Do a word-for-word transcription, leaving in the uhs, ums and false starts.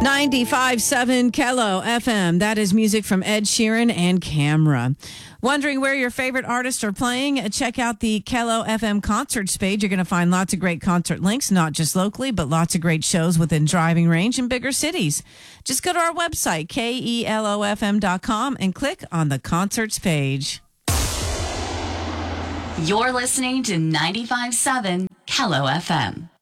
ninety-five point seven Kello F M. That is music from Ed Sheeran and Camera. Wondering where your favorite artists are playing? Check out the Kello F M concerts page. You're going to find lots of great concert links, not just locally, but lots of great shows within driving range in bigger cities. Just go to our website, K E L O F M dot com, and click on the concerts page. You're listening to ninety-five point seven Kello F M.